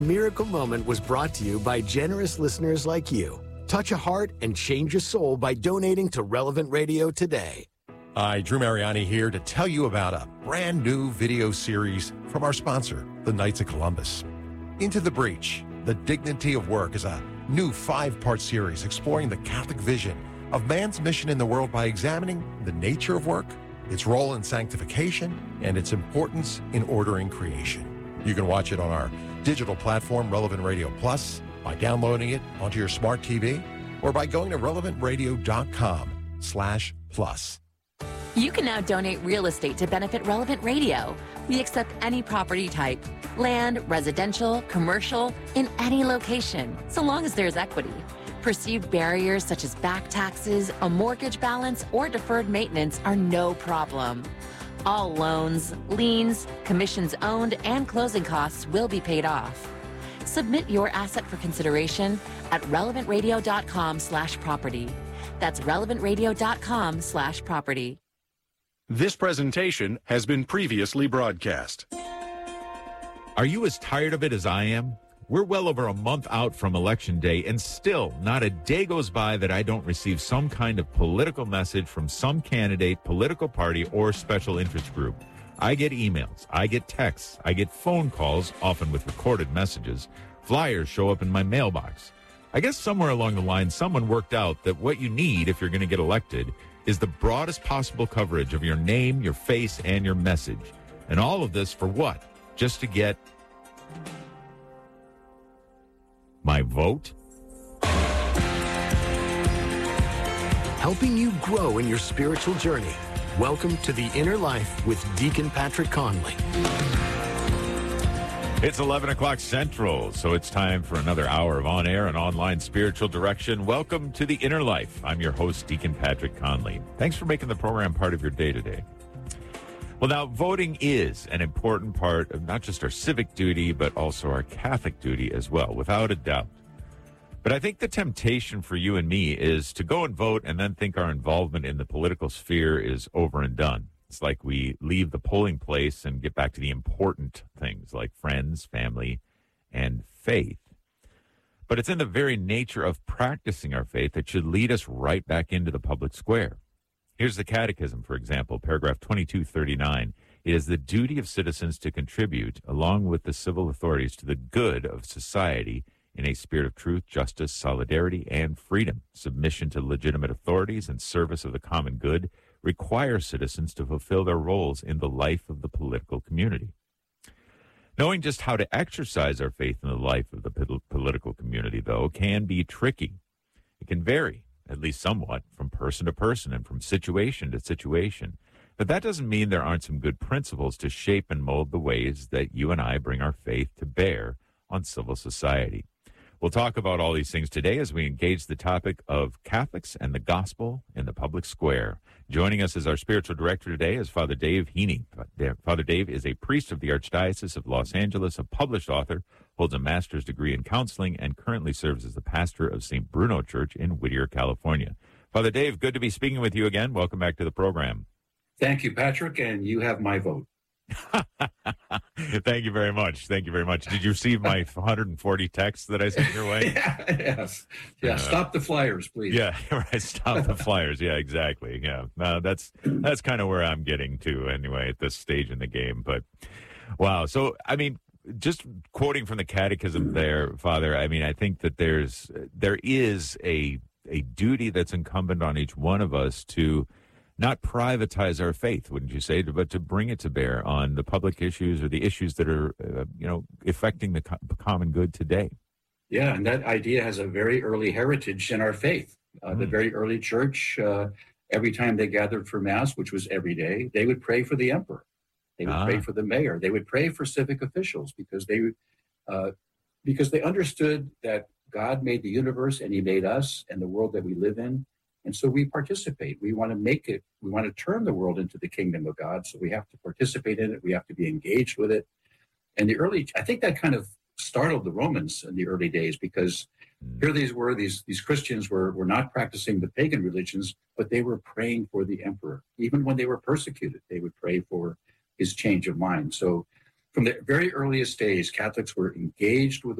Miracle Moment was brought to you by generous listeners like you. Touch a heart and change a soul by donating to Relevant Radio today. Hi, Drew Mariani here to tell you about a brand new video series from our sponsor, the Knights of Columbus. Into the Breach, The Dignity of Work is a new 5-part series exploring the Catholic vision of man's mission in the world by examining the nature of work, its role in sanctification, and its importance in ordering creation. You can watch it on our digital platform, Relevant Radio Plus, by downloading it onto your smart TV, or by going to relevantradio.com/plus. You can now donate real estate to benefit Relevant Radio. We accept any property type, land, residential, commercial, in any location, so long as there's equity. Perceived barriers such as back taxes, a mortgage balance, or deferred maintenance are no problem. All loans, liens, commissions owned, and closing costs will be paid off. Submit your asset for consideration at relevantradio.com/property. That's relevantradio.com/property. This presentation has been previously broadcast. Are you as tired of it as I am? We're well over a month out from Election Day, and still not a day goes by that I don't receive some kind of political message from some candidate, political party, or special interest group. I get emails, I get texts, I get phone calls, often with recorded messages. Flyers show up in my mailbox. I guess somewhere along the line, someone worked out that what you need if you're going to get elected is the broadest possible coverage of your name, your face, and your message. And all of this for what? Just to get my vote? Helping you grow in your spiritual journey. Welcome to The Inner Life with Deacon Patrick Conley. It's 11 o'clock Central, so it's time for another hour of on-air and online spiritual direction. Welcome to The Inner Life. I'm your host, Deacon Patrick Conley. Thanks for making the program part of your day today. Well, now, voting is an important part of not just our civic duty, but also our Catholic duty as well, without a doubt. But I think the temptation for you and me is to go and vote and then think our involvement in the political sphere is over and done. It's like we leave the polling place and get back to the important things like friends, family, and faith. But it's in the very nature of practicing our faith that should lead us right back into the public square. Here's the Catechism, for example, paragraph 2239. It is the duty of citizens to contribute, along with the civil authorities, to the good of society in a spirit of truth, justice, solidarity, and freedom. Submission to legitimate authorities and service of the common good require citizens to fulfill their roles in the life of the political community. Knowing just how to exercise our faith in the life of the political community, though, can be tricky. It can vary, at least somewhat, from person to person and from situation to situation. But that doesn't mean there aren't some good principles to shape and mold the ways that you and I bring our faith to bear on civil society. We'll talk about all these things today as we engage the topic of Catholics and the gospel in the public square. Joining us as our spiritual director today is Father Dave Heaney. Father Dave is a priest of the Archdiocese of Los Angeles, a published author, holds a master's degree in counseling, and currently serves as the pastor of St. Bruno Church in Whittier, California. Father Dave, good to be speaking with you again. Welcome back to the program. Thank you, Patrick, and you have my vote. Thank you very much. Thank you very much. Did you receive my 140 texts that I sent your way? Yes. Yeah. Stop the flyers, please. Yeah. Right. Stop the flyers. Yeah. Exactly. Yeah. That's kind of where I'm getting to anyway at this stage in the game. But wow. So I mean, just quoting from the Catechism there, Father. I mean, I think that there is a duty that's incumbent on each one of us to not privatize our faith, wouldn't you say, but to bring it to bear on the public issues or the issues that are, affecting the common good today. Yeah, and that idea has a very early heritage in our faith. The very early church, every time they gathered for Mass, which was every day, they would pray for the emperor. They would pray for the mayor. They would pray for civic officials because they understood that God made the universe and he made us and the world that we live in. And so we participate. We want to make it, we want to turn the world into the kingdom of God. So we have to participate in it. We have to be engaged with it. And I think that kind of startled the Romans in the early days because here these Christians were not practicing the pagan religions, but they were praying for the emperor. Even when they were persecuted, they would pray for his change of mind. So From the very earliest days, Catholics were engaged with